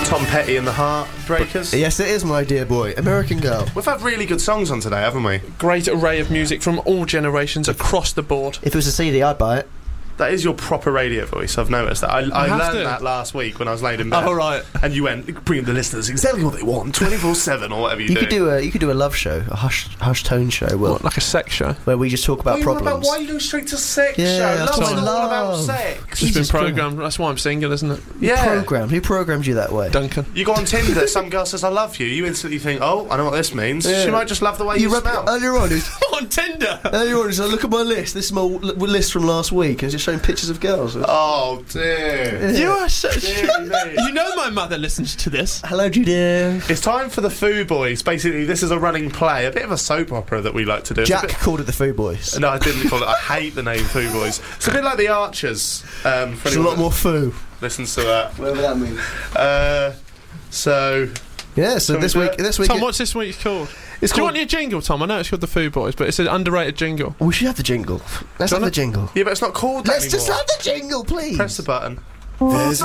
Tom Petty and the Heartbreakers. Yes, it is, my dear boy. American Girl. We've had really good songs on today, haven't we? Great array of music from all generations across the board. If it was a CD, I'd buy it. That is your proper radio voice, I've noticed that. I have learned to. that last week when I was laid in bed. Oh, right. And you went, bring the listeners exactly what they want, 24/7 or whatever you do. You could do a love show, a hush tone show, Will. What, like a sex show? Where we just talk about problems. Why are you going straight to sex Yeah, show? that's Love's what I not all about love. sex. It's just been Jesus Christ. programmed. That's why I'm single, isn't it? Yeah. Who programmed you that way? Duncan. You go on Tinder, some girl says I love you, you instantly think, oh, I know what this means. Yeah. She might just love the way you smell. Earlier on, On Tinder! he's like, look at my list. This is my list from last week, and it's just showing pictures of girls. Oh dear. You are such. Deary me. You know my mother listens to this. Hello, Judy. It's time for the Foo Boys. Basically, this is a running play, a bit of a soap opera that we like to do. It's a Jack bit- called it the Foo Boys. No, I didn't call it. I hate the name Foo Boys. It's a bit like the Archers. For It's a anyone lot more foo. that listens to that. Whatever that means. So Yeah, so Can we this do week... it? This week Tom, what's this week's called? it's Do you called... want your jingle, Tom? I know it's called the Foo Boys, but it's an underrated jingle. We should have the jingle. Let's have the jingle. yeah, but it's not called that Let's just anymore. have the jingle, please. Press the button. There's